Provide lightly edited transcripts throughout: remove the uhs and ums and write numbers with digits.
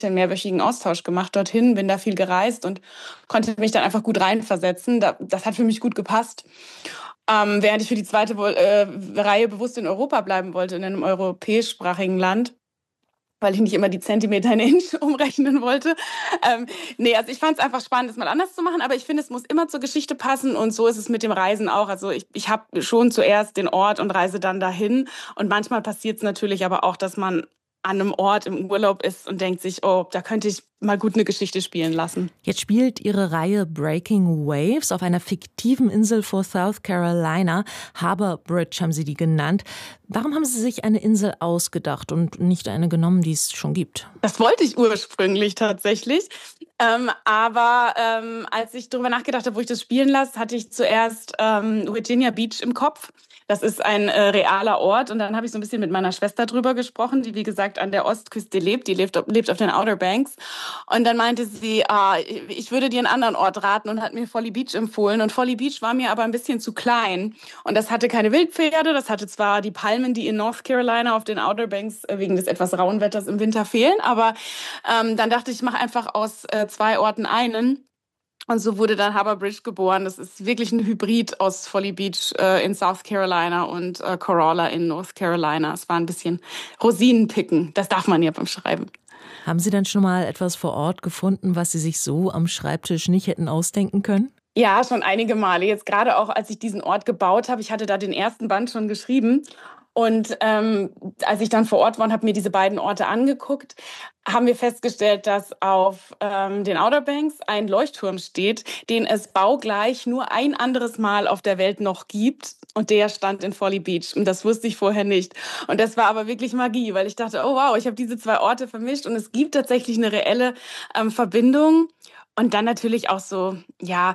einen mehrwöchigen Austausch gemacht dorthin, bin da viel gereist und konnte mich dann einfach gut reinversetzen. Das hat für mich gut gepasst. Während ich für die zweite Reihe bewusst in Europa bleiben wollte, in einem europäischsprachigen Land, weil ich nicht immer die Zentimeter in Inch umrechnen wollte. Nee, also ich fand es einfach spannend, das mal anders zu machen, aber ich finde, es muss immer zur Geschichte passen und so ist es mit dem Reisen auch. Also ich habe schon zuerst den Ort und reise dann dahin und manchmal passiert es natürlich aber auch, dass man an einem Ort im Urlaub ist und denkt sich, oh, da könnte ich mal gut eine Geschichte spielen lassen. Jetzt spielt Ihre Reihe Breaking Waves auf einer fiktiven Insel vor South Carolina. Harbour Bridge haben Sie die genannt. Warum haben Sie sich eine Insel ausgedacht und nicht eine genommen, die es schon gibt? Das wollte ich ursprünglich tatsächlich. Aber als ich darüber nachgedacht habe, wo ich das spielen lasse, hatte ich zuerst Virginia Beach im Kopf. Das ist ein realer Ort. Und dann habe ich so ein bisschen mit meiner Schwester drüber gesprochen, die, wie gesagt, an der Ostküste lebt. Die lebt auf den Outer Banks. Und dann meinte sie, ich würde dir einen anderen Ort raten und hat mir Folly Beach empfohlen. Und Folly Beach war mir aber ein bisschen zu klein. Und das hatte keine Wildpferde. Das hatte zwar die Palmen, die in North Carolina auf den Outer Banks wegen des etwas rauen Wetters im Winter fehlen. Aber dann dachte ich mache einfach aus 2 Orten einen. Und so wurde dann Harbour Bridge geboren. Das ist wirklich ein Hybrid aus Folly Beach in South Carolina und Corolla in North Carolina. Es war ein bisschen Rosinenpicken. Das darf man ja beim Schreiben. Haben Sie denn schon mal etwas vor Ort gefunden, was Sie sich so am Schreibtisch nicht hätten ausdenken können? Ja, schon einige Male. Jetzt gerade auch, als ich diesen Ort gebaut habe. Ich hatte da den ersten Band schon geschrieben. Und als ich dann vor Ort war und habe mir diese beiden Orte angeguckt, haben wir festgestellt, dass auf den Outer Banks ein Leuchtturm steht, den es baugleich nur ein anderes Mal auf der Welt noch gibt. Und der stand in Folly Beach. Und das wusste ich vorher nicht. Und das war aber wirklich Magie, weil ich dachte, oh wow, ich habe diese 2 Orte vermischt. Und es gibt tatsächlich eine reelle Verbindung. Und dann natürlich auch so, ja,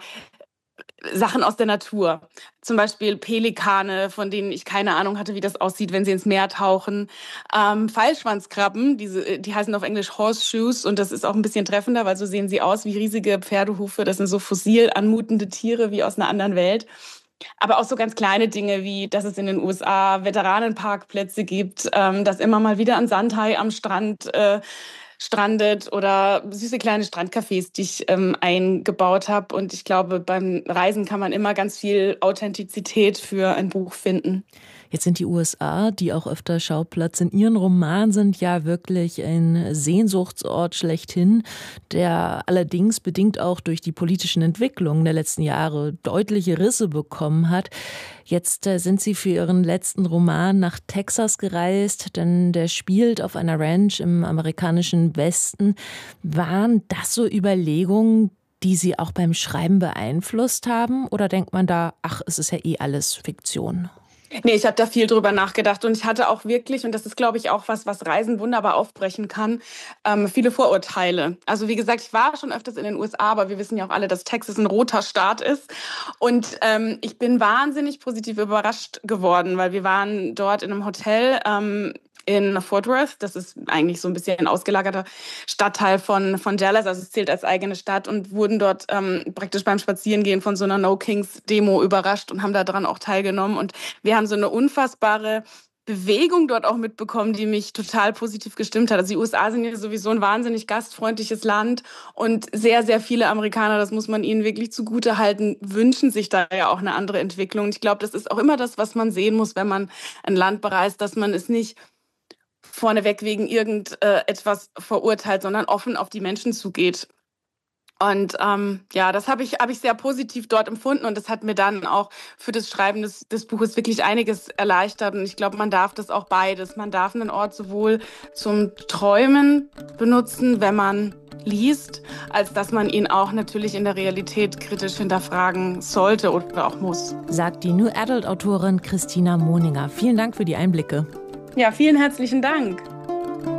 Sachen aus der Natur. Zum Beispiel Pelikane, von denen ich keine Ahnung hatte, wie das aussieht, wenn sie ins Meer tauchen. Pfeilschwanzkrabben, die heißen auf Englisch Horseshoes und das ist auch ein bisschen treffender, weil so sehen sie aus wie riesige Pferdehufe. Das sind so fossil anmutende Tiere wie aus einer anderen Welt. Aber auch so ganz kleine Dinge wie, dass es in den USA Veteranenparkplätze gibt, dass immer mal wieder ein Sandhai am Strand strandet oder süße kleine Strandcafés, die ich eingebaut habe. Und ich glaube, beim Reisen kann man immer ganz viel Authentizität für ein Buch finden. Jetzt sind die USA, die auch öfter Schauplatz in Ihren Romanen sind, ja wirklich ein Sehnsuchtsort schlechthin, der allerdings bedingt auch durch die politischen Entwicklungen der letzten Jahre deutliche Risse bekommen hat. Jetzt sind Sie für Ihren letzten Roman nach Texas gereist, denn der spielt auf einer Ranch im amerikanischen Westen. Waren das so Überlegungen, die Sie auch beim Schreiben beeinflusst haben? Oder denkt man da, ach, es ist ja eh alles Fiktion? Nee, ich habe da viel drüber nachgedacht und ich hatte auch wirklich, und das ist, glaube ich, auch was Reisen wunderbar aufbrechen kann, viele Vorurteile. Also wie gesagt, ich war schon öfters in den USA, aber wir wissen ja auch alle, dass Texas ein roter Staat ist. Und ich bin wahnsinnig positiv überrascht geworden, weil wir waren dort in einem Hotel in Fort Worth. Das ist eigentlich so ein bisschen ein ausgelagerter Stadtteil von Dallas, also es zählt als eigene Stadt und wurden dort praktisch beim Spazierengehen von so einer No-Kings-Demo überrascht und haben daran auch teilgenommen. Und wir haben so eine unfassbare Bewegung dort auch mitbekommen, die mich total positiv gestimmt hat. Also die USA sind ja sowieso ein wahnsinnig gastfreundliches Land und sehr, sehr viele Amerikaner, das muss man ihnen wirklich zugute halten, wünschen sich da ja auch eine andere Entwicklung. Und ich glaube, das ist auch immer das, was man sehen muss, wenn man ein Land bereist, dass man es nicht vorneweg wegen irgendetwas verurteilt, sondern offen auf die Menschen zugeht. Und ja, das habe ich sehr positiv dort empfunden und das hat mir dann auch für das Schreiben des Buches wirklich einiges erleichtert. Und ich glaube, man darf das auch beides. Man darf einen Ort sowohl zum Träumen benutzen, wenn man liest, als dass man ihn auch natürlich in der Realität kritisch hinterfragen sollte oder auch muss. Sagt die New Adult-Autorin Christina Moninger. Vielen Dank für die Einblicke. Ja, vielen herzlichen Dank.